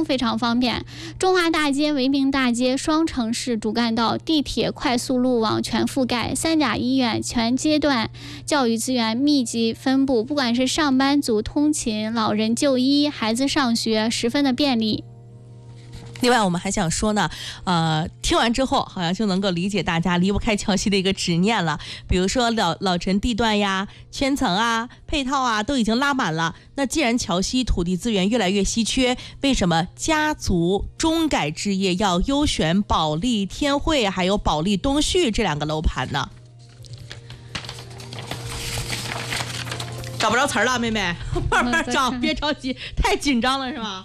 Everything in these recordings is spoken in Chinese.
通非常方便。中华大街、维明大街双城市主干道、地铁快速路网全覆盖，三甲医院全阶段教育资源密集分布，不管是上班族通勤、老人就医、孩子上学，十分的便利。 另外我们还想说呢，听完之后好像就能够理解大家离不开桥西的一个执念了。比如说老城地段呀、圈层啊、配套啊都已经拉满了。那既然桥西土地资源越来越稀缺，为什么家族中改置业要优选保利天汇还有保利东旭这两个楼盘呢？找不着词儿了，妹妹，慢慢找，别着急，太紧张了是吧？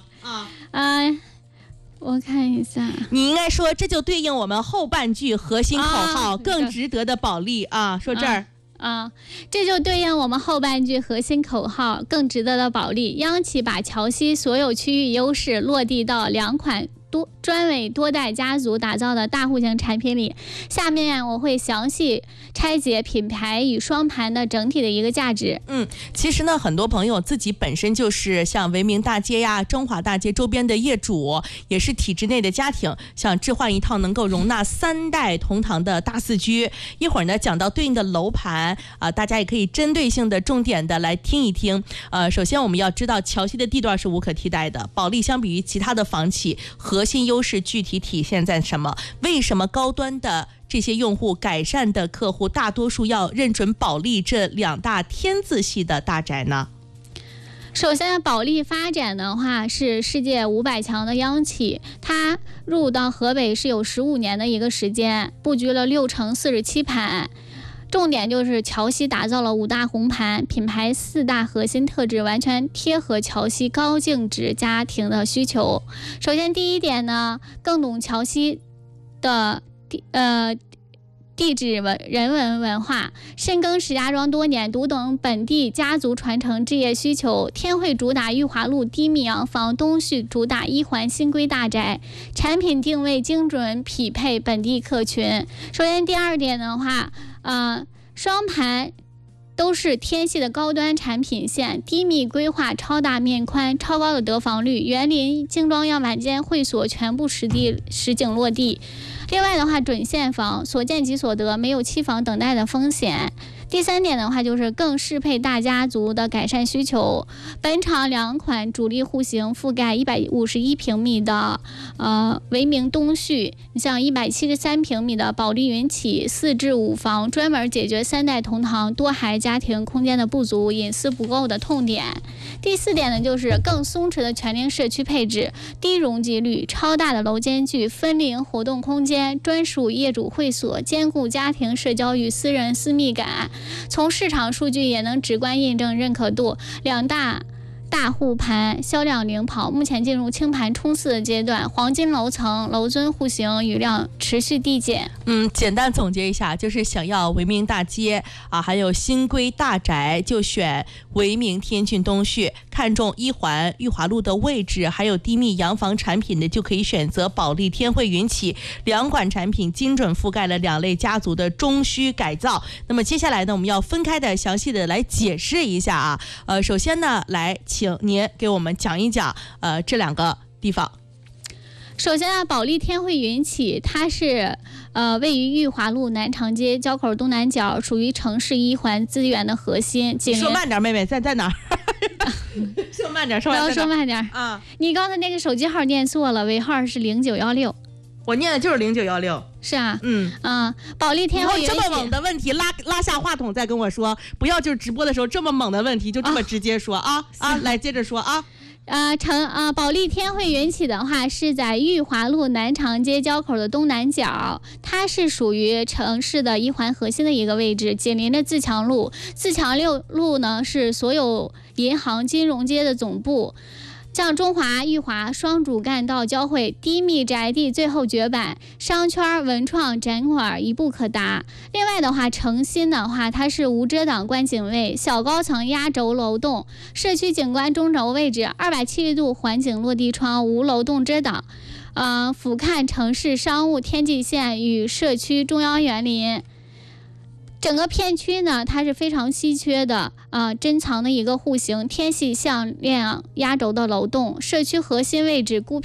我看一下， 你应该说这就对应我们后半句核心口号，更值得的保利啊。说这儿这就对应我们后半句核心口号，更值得的保利。央企把桥西所有区域优势落地到两款专为多代家族打造的大户型产品里。下面我会详细拆解品牌与双盘的整体的一个价值。 其实呢，很多朋友自己本身就是像维明大街呀、中华大街周边的业主，也是体制内的家庭，想置换一套能够容纳3代同堂的大4居。一会儿呢，讲到对应的楼盘大家也可以针对性的重点的来听一听。首先我们要知道桥西的地段是无可替代的，保利相比于其他的房企，核心优势具体体现在什么？为什么高端的这些用户、改善的客户大多数要认准保利这2大天字系的大宅呢？ 首先，保利发展的话是世界500强的央企，它入到河北是有15年的一个时间，布局了6城47盘。重点就是桥西打造了5大红盘，品牌4大核心特质完全贴合桥西高净值家庭的需求。首先第一点呢，更懂桥西的地质人文文化，深耕石家庄多年，读懂本地家族传承置业需求。天汇主打裕华路低密洋房，东旭主打1环新规大宅，产品定位精准匹配本地客群。首先第二点的话，双盘都是天系的高端产品线，低密规划，超大面宽，超高的得房率，园林精装样板间会所全部实景落地。另外的话，准现房，所见即所得，没有期房等待的风险。第三点的话，就是更适配大家族的改善需求。本场2款主力户型覆盖151平米的维明东旭，你像173平米的保利云起4至5房，专门解决3代同堂多孩家庭空间的不足、隐私不够的痛点。第4点呢，就是更松弛的全龄社区配置，低容积率，超大的楼间距，分龄活动空间，专属业主会所，兼顾家庭社交与私人私密感。从市场数据也能直观印证认可度，2大户盘销量领跑，目前进入清盘冲刺的阶段，黄金楼层楼尊户型余量持续递减。 简单总结一下，就是想要维明大街还有新规大宅，就选维明天骏东旭；看中1环裕华路的位置，还有低密洋房产品的，就可以选择保利天汇云起。2款产品精准覆盖了2类家族的中需改造。那么接下来呢，我们要分开的详细的来解释一下首先呢，来请您给我们讲一讲这2个地方。 首先保利天汇云起，它是位于裕华路南长街交口东南角，属于城市1环资源的核心。 说慢点，妹妹在哪儿？说慢点，说慢点你刚才那个手机号念错了，尾号是0916。 我念的就是0916。 是啊，保利天汇云起， 这么猛的问题拉下话筒再跟我说，不要就是直播的时候这么猛的问题就这么直接说来接着说保利天汇云起的话是在裕华路南长街交口的东南角，它是属于城市的1环核心的一个位置，紧邻着自强路。自强路呢是所有银行金融街的总部。像中华、裕华双主干道交汇，低密宅地最后绝版，商圈、文创展馆一步可达。另外的话，诚心的话，它是无遮挡观景位，小高层压轴楼栋，社区景观中轴位置，270度环景落地窗，无楼栋遮挡，俯瞰城市商务天际线与社区中央园林。整个片区呢，它是非常稀缺的珍藏的一个户型，天系向量压轴的楼栋，社区核心位置孤